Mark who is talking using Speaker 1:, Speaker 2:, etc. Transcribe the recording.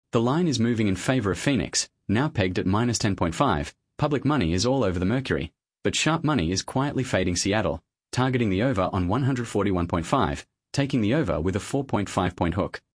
Speaker 1: The line is moving in favor of Phoenix, now pegged at minus 10.5. Public money is all over the Mercury, but sharp money is quietly fading Seattle, targeting the over on 141.5, taking the over with a 4.5 point hook.